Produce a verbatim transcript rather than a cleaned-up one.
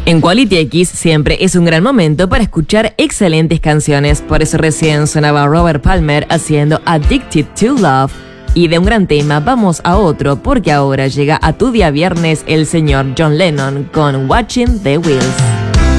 En Quality X siempre es un gran momento para escuchar excelentes canciones, por eso recién sonaba Robert Palmer haciendo Addicted to Love. Y de un gran tema vamos a otro, porque ahora llega a tu día viernes el señor John Lennon con Watching the Wheels.